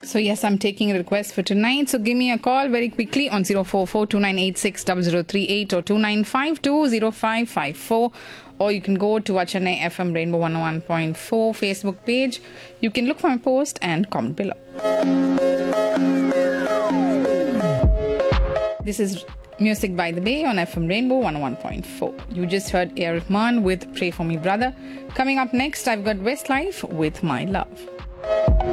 So yes, I'm taking a request for tonight. So give me a call very quickly on 044-2986-0038 or 2952-0554. Or you can go to our Chennai FM Rainbow 101.4 Facebook page. You can look for my post and comment below. This is Music by the Bay on FM Rainbow 101.4. You just heard A. Rahman with Pray For Me Brother. Coming up next, I've got Westlife with My Love.